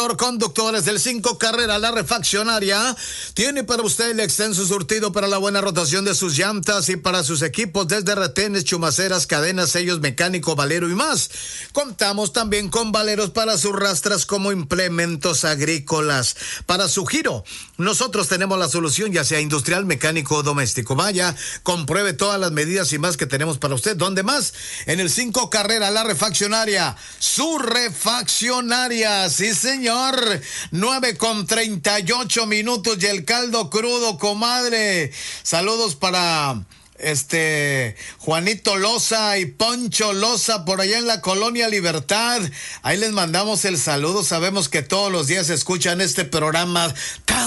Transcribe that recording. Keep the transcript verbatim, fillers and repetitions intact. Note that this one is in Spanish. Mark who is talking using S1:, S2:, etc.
S1: señor, conductores del cinco Carrera, la refaccionaria, tiene para usted el extenso surtido para la buena rotación de sus llantas y para sus equipos desde retenes, chumaceras, cadenas, sellos mecánico, valero y más. Contamos también con valeros para sus rastras como implementos agrícolas. Para su giro, nosotros tenemos la solución, ya sea industrial, mecánico o doméstico. Vaya, compruebe todas las medidas y más que tenemos para usted. ¿Dónde más? En el cinco Carrera, la refaccionaria. Su refaccionaria, sí señor. nueve con treinta y ocho minutos y el caldo crudo, comadre. Saludos para este Juanito Loza y Poncho Loza por allá en la Colonia Libertad. Ahí les mandamos el saludo. Sabemos que todos los días escuchan este programa